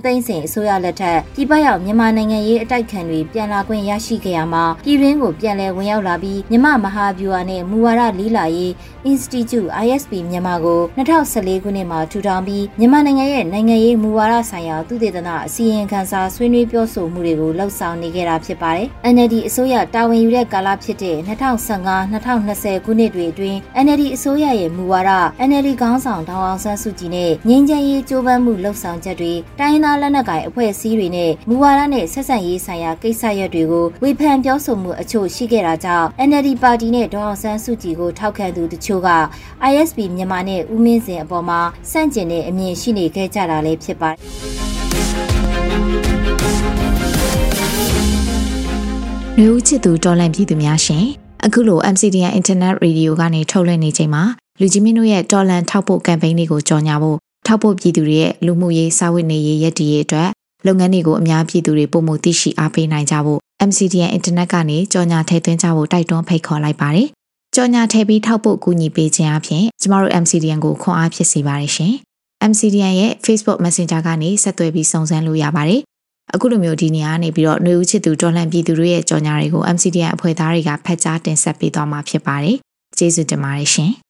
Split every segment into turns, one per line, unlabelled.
သိန်းစိန်အစိုးရလက်ထက်ပြည်ပရောက်မြန်မာနိုင်ငံရေးအတိုက်ခံတွေပြန်လာခွင့်ရရှိခဲ့ရမှာပြည်တွင်းကိုပြန်လည်ဝင်ရောက်လာပြီးမြန်မာမဟာဗျူဟာနဲ့မူဝါဒလေးလာရေး Institute ISP မြန်မာကို2014ခုနှစ်မှာထူထောင်ပြီးမြန်မာနိုင်ငံရဲ့နိုင်ငံရေးမူဝါဒဆိုင်ရာသုတေသနအစီရင်ခံစာဆွေးနွေးပြောဆိုမှုတွေကိုလှုပ်ဆောင်နေခဲ့တာဖြစ်ပါတယ်။ NLD အစိုးရတာဝန်ယူတဲ့ကာလဖြစ်တဲ့2015-2020ခုနှစ်တွေအတွင်း NLD အစိုးရရဲ့မူဝါဒ NLD ခေါင်းဆောင်ဒေါအောင်ဆန်းစုကြည်နဲ့ငြိမ်းချမ်းရေးကြိုးပမ်းမှုလှုပ်ဆောင်ချက်တွေတိုင်းသားလက်နက်ကိုင်အဖွဲ့အစည်းတွေနဲ့မူဝါဒနဲ့ဆက်ဆံရေးဆိုင်ရာကိစ္စရပ်တွေကိုဝေဖန်ပြောဆိုမှုအချို့ရှိခဲ့တာကြောင့် NLD ပါတီနဲ့ဒေါအောင်ဆန်းစုကြည်ကိုထောက်ခံသူတချို့က ISP မြန်မာနဲ့ဦးမင်းစင်အပေါ်မှာစန့်ကျင်တဲ့အမြင်ရှိနေခဲ့ကြတာလည်းဖြစ်ပါတယ်
။လူဦးချစ်သူတော်လန့်ပြည်သူများရှင်အခုလို MCDN Internet Radio ကနေထုတ်လွှင့်နေချိန်မှာလူကြီးမင်းတို့ရဲ့တော်လန့်ထောက်ပို့ကမ်ပိန်းတွေကိုကြော်ညာဖို့ထောက်ပို့ပြည်သူတွေရဲ့လူမှုရေးစာဝတ်နေရေးရည်တည်ရေးအတွက်လုပ်ငန်းတွေကိုအများပြည်သူတွေပုံမှုသိရှိအားပေးနိုင်ကြဖို့ MCDN Internet ကနေကြော်ညာထည့်သွင်းကြဖို့တိုက်တွန်းဖိတ်ခေါ်လိုက်ပါတယ်။ကြော်ညာထည့်ပြီးထောက်ပို့ကူညီပေးခြင်းအပြင်ကျမတို့ MCDN ကိုခွန်အားဖြစ်စေပါတယ်ရှင်။ MCDN ရဲ့ Facebook Messenger ကနေဆက်သွယ်ပြီးစုံစမ်းလို့ရပါတယ်။အခုလိုမျိုးဒီနေရာကနေပြီးတော့ຫນွေဦးချစ်သူတော်လှန်ပြည်သူတွေရဲ့ကြော်ညာတွေကို MCDN အဖွဲ့သားတွေကဖတ်ကြားတင်ဆက်ပေးသွားမှာဖြစ်ပါတယ်။ကျေးဇူးတင်ပါတယ်ရှင်။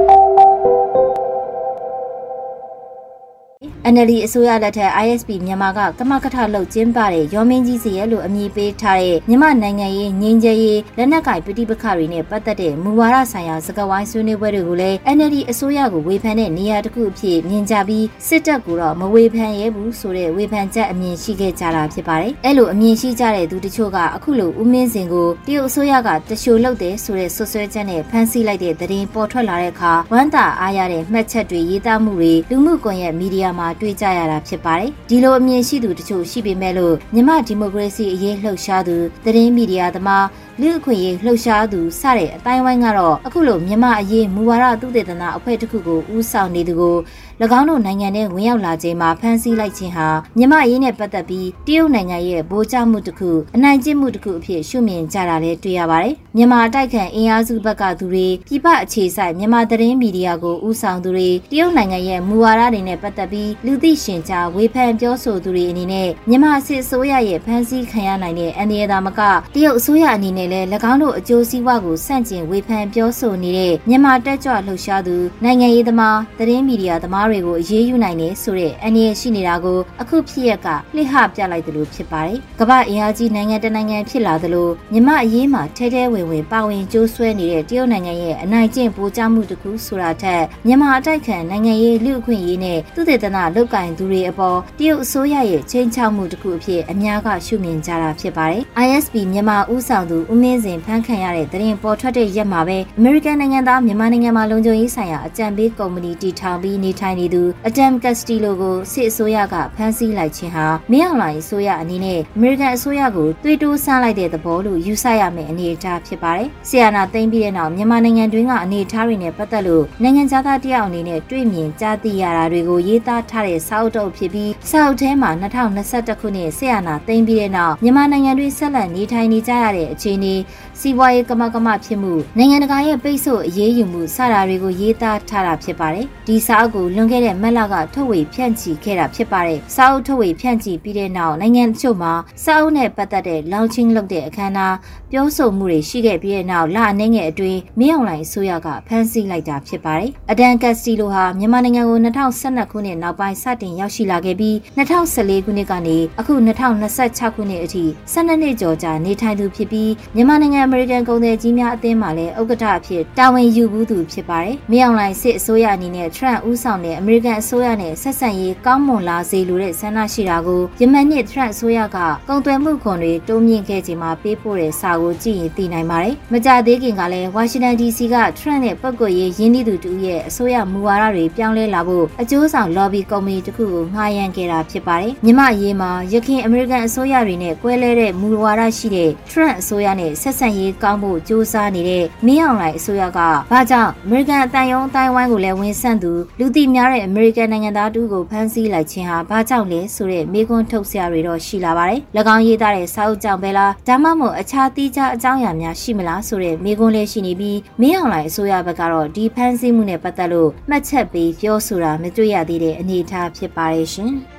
NLD အစိုးရလက်ထက် ISP မြန်မာကကမကထလုပ်ကျင်းပတဲ့ရောမင်းကြီးစီရဲလို့အမည်ပေးထားတဲ့မြန်မာနိုင်ငံရေးငြိမ်းချမ်းရေးလက်နက်ကိုင်ပဋိပက္ခတွေနဲ့ပတ်သက်တဲ့မူဝါဒဆိုင်ရာစကားဝိုင်းဆွေးနွေးပွဲတွေကိုလည်း NLD အစိုးရကိုဝေဖန်တဲ့နေရာတစ်ခုအဖြစ်မြင်ကြပြီးစစ်တပ်ကိုတော့မဝေဖန်ရဲဘူးဆိုတဲ့ဝေဖန်ချက်အမြင်ရှိခဲ့ကြတာဖြစ်ပါတယ်။အဲ့လိုအမြင်ရှိကြတဲ့သူတချို့ကအခုလိုဦးမင်းစင်ကိုတရုတ်အစိုးရကတရှိုလုပ်တယ်ဆိုတဲ့ဆွဆွဲချက်နဲ့ဖမ်းဆီးလိုက်တဲ့သတင်းပေါ်ထွက်လာတဲ့အခါဝမ်းသာအားရတဲ့မှတ်ချက်တွေရေးသားမှုတွေလူမှုကွန်ရက်မီဒီယာမှာတွေ့ကြရတာဖြစ်ပါတယ်။ဒီလိုအမြင်ရှိသူတချို့ရှိပေမဲ့လို့မြန်မာဒီမိုကရေစီအရေးလှုပ်ရှားသူသတင်းမီဒီယာသမားလူအခွင့်အရေးလှုပ်ရှားသူစတဲ့အတိုင်းဝိုင်းကတော့အခုလိုမြန်မာအရေးမူဝါဒသုတေသနအဖွဲ့တစ်ခုကိုဦးဆောင်နေသူကို၎င်းတို့နိုင်ငံထဲဝင်ရောက်လာချိန်မှာဖမ်းဆီးလိုက်ခြင်းဟာမြန်မာအရေးနဲ့ပတ်သက်ပြီးတရုတ်နိုင်ငံရဲ့ဗိုလ်ကျမှုတစ်ခုအနိုင်ကျင့်မှုတစ်ခုအဖြစ်ရှုမြင်ကြတာလည်းတွေ့ရပါတယ်။မြန်မာအတိုက်ခံအင်အားစုဘက်ကသူတွေပြည်ပအခြေစိုက်မြန်မာသတင်းမီဒီယာကိုဦးဆောင်သူတွေတရုတ်နိုင်ငံရဲ့မူဝါဒတွေနဲ့ပတ်သက်ပြီးလူသိရှင်ကြားဝေဖန်ပြောဆိုသူတွေအနေနဲ့မြန်မာစစ်အစိုးရရဲ့ဖမ်းဆီးခံရနိုင်တဲ့အန္တရာယ်သာမကတရုတ်အစိုးရအနေနဲ့လည်း၎င်းတို့အကျိုးစီးပွားကိုဆန့်ကျင်ဝေဖန်ပြောဆိုနေတဲ့မြန်မာတက်ကြွလှုပ်ရှားသူနိုင်ငံရေးသမားသတင်းမီဒီယာသမားတွေကိုအရေးယူနိုင်တယ်ဆိုတဲ့အန္တရာယ်ရှိနေတာကိုအခုဖြစ်ရက်ကလှည့်ဟပြလိုက်သလိုဖြစ်ပါတယ်။ကမ္ဘာအင်အားကြီးနိုင်ငံတနိုင်ငံဖြစ်လာသလိုမြန်မာအရေးမှာထဲထဲဝင်ဝင်ပါဝင်ကြိုးဆွဲနေတဲ့တရုတ်နိုင်ငံရဲ့အနိုင်ကျင့်ဗိုလ်ကျမှုတစ်ခုဆိုတာထက်မြန်မာအတိုက်ခံနိုင်ငံရေးလူ့အခွင့်အရေးနဲ့သုတေသနလုပ်ကိုင်သူတွေအပေါ်တရုတ်အစိုးရရဲ့ချိန်ချောက်မှုတစ်ခုအဖြစ်အများကရှုမြင်ကြတာဖြစ်ပါတယ်။ ISP မြန်မာဦးဆောင်သူဦးမင်းစင်ဖမ်းခံရတဲ့သတင်းပေါ်ထွက်တဲ့ရက်မှာပဲအမေရိကန်နိုင်ငံသားမြန်မာနိုင်ငံမှာလုံခြုံရေးဆိုင်ရာအကြံပေးကုမ္ပဏီတည်ထောင်ပြီးနေထိုင်နေသူအဒမ်ကက်စတီလိုကိုစစ်အစိုးရကဖမ်းဆီးလိုက်ခြင်းဟာမင်းအောင်လှိုင်အစိုးရအနေနဲ့အမေရိကန်အစိုးရကိုတွေးတိုးဆန်းလိုက်တဲ့သဘောလို့ယူဆရမယ့်အနေအထားဖြစ်ပါတယ်။ဆီယနာသိမ်းပြီးတဲ့နောက်မြန်မာနိုင်ငံတွင်းကအနေအထားတွေနဲ့ပတ်သက်လို့နိုင်ငံသားတယောက်အနေနဲ့တွေ့မြင်ကြားသိရတာတွေကိုရေးသားထားတဲ့စာအုပ်တုပ်ဖြစ်ပြီးစာအုပ်ထဲမှာ2021ခုနှစ်ဆီယနာသိမ်းပြီးတဲ့နောက်မြန်မာနိုင်ငံတွင်းဆက်လက်နေထိုင်နေကြရတဲ့အခြေအနေစီးပွားရေးကမဖြစ်မှုနိုင်ငံတကာရဲ့ပိတ်ဆို့အရေးယူမှုစတာတွေကိုရေးသားထားတာဖြစ်ပါတယ်။ဒီစာအုပ်ကိုလွန်ခဲ့တဲ့မတ်လကထုတ်ဝေဖြန့်ချီခဲ့တာဖြစ်ပါတယ်။စာအုပ်ထုတ်ဝေဖြန့်ချီပြီးတဲ့နောက်နိုင်ငံတချို့မှာစာအုပ်နဲ့ပတ်သက်တဲ့ launching လုပ်တဲ့အခမ်းအနားပြောဆိုမှုတွေရှိခဲ့ပြီးတဲ့နောက်လအနည်းငယ်အတွင်းမင်းအောင်လှိုင်အစိုးရကဖမ်းဆီးလိုက်တာဖြစ်ပါတယ်။အဒမ်ကက်စတီလိုဟာမြန်မာနိုင်ငံကို2012ခုနှစ်နောက်ပိုင်းစတင်ရောက်ရှိလာခဲ့ပြီး2014ခုနှစ်ကနေအခု2026ခုနှစ်အထိ12နှစ်ကျော်ကြာနေထိုင်သူဖြစ်ပြီးမြန်မာနိုင်ငံအမေရိကန်ကုန်သည်ကြီးများအသင်းမှလည်းဥက္ကဋ္ဌအဖြစ်တာဝန်ယူဘူးသူဖြစ်ပါတယ်။မင်းအောင်လှိုင်စစ်အစိုးရအနေနဲ့ထရန့်ဦးဆောင်တဲ့အမေရိကန်အစိုးရနဲ့ဆက်ဆံရေးကောင်းမွန်လာစေလိုတဲ့ဆန္ဒရှိတာကိုယမန်နှစ်ထရန့်အစိုးရကကုန်သွယ်မှုခွန်တွေတိုးမြင့်ခဲ့ချိန်မှာပေးပို့တဲ့စာကိုကြည့်ရင်သိနိုင်ပါတယ်။မကြသေးခင်ကလည်းဝါရှင်တန် DC ကထရန့်နဲ့ပုဂ္ဂိုလ်ရေးရင်းနှီးသူတူရဲ့အစိုးရမူဝါဒတွေပြောင်းလဲလာဖို့အကျိုးဆောင် lobby ကုမ္ပဏီတစ်ခုကိုငှားရမ်းခဲ့တာဖြစ်ပါတယ်။မြန်မာအရေးမှာရခိုင်အမေရိကန်အစိုးရတွေနဲ့ကွဲလဲတဲ့မူဝါဒရှိတဲ့ထရန့်အစိုးရနဲ့ဆက်ဆံရေးကောင်းဖို့ကြိုးစားနေတဲ့မင်းအောင်လှိုင်အစိုးရကဘာကြောင့်အမေရိကန်အတိုင်းအဝိုင်းကိုလည်းဝန်ဆန့်သူလူသိများတဲ့အမေရိကန်နိုင်ငံသားတူကိုဖမ်းဆီးလိုက်ခြင်းဟာဘာကြောင့်လဲဆိုတဲ့မေးခွန်းထုတ်စရာတွေတော့ရှိလာပါတယ်။၎င်းရေးသားတဲ့စာအုပ်ကြောင့်ပဲလားဒါမှမဟုတ်အခြားသီးခြားအကြောင်းအရာများရှိမလားဆိုတဲ့မေးခွန်းလေးရှိနေပြီးမင်းအောင်လှိုင်အစိုးရဘက်ကတော့ဒီဖမ်းဆီးမှုနဲ့ပတ်သက်လို့မှတ်ချက်ပေးပြောဆိုတာမတွေ့ရသေးတဲ့အနေအထားဖြစ်ပါတယ်ရှင်။